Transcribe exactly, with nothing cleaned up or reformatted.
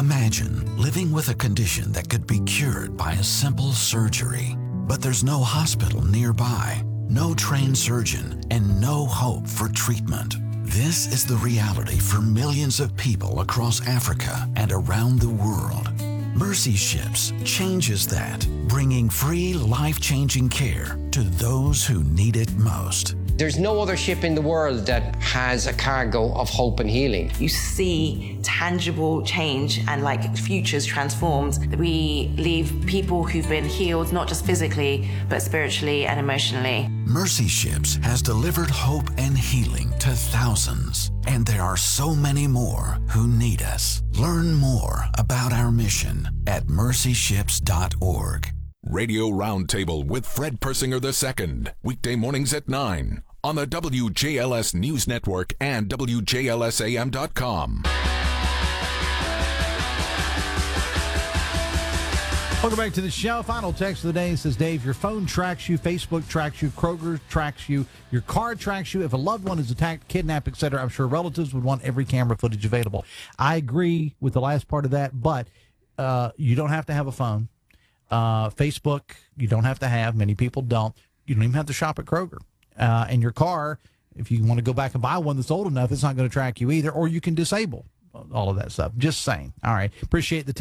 Imagine living with a condition that could be cured by a simple surgery, but there's no hospital nearby, no trained surgeon, and no hope for treatment. This is the reality for millions of people across Africa and around the world. Mercy Ships changes that, bringing free, life-changing care to those who need it most. There's no other ship in the world that has a cargo of hope and healing. You see tangible change and like futures transformed. We leave people who've been healed, not just physically, but spiritually and emotionally. Mercy Ships has delivered hope and healing to thousands, and there are so many more who need us. Learn more about our mission at mercy ships dot org. Radio Roundtable with Fred Persinger the Second, weekday mornings at nine on the W J L S News Network and W J L S A M dot com. Welcome back to the show. Final text of the day says, Dave, your phone tracks you, Facebook tracks you, Kroger tracks you, your car tracks you. If a loved one is attacked, kidnapped, et cetera, I'm sure relatives would want every camera footage available. I agree with the last part of that, but uh, you don't have to have a phone. Uh, Facebook, you don't have to have. Many people don't. You don't even have to shop at Kroger. Uh, and your car, if you want to go back and buy one that's old enough, it's not going to track you either, or you can disable all of that stuff. Just saying. All right. Appreciate the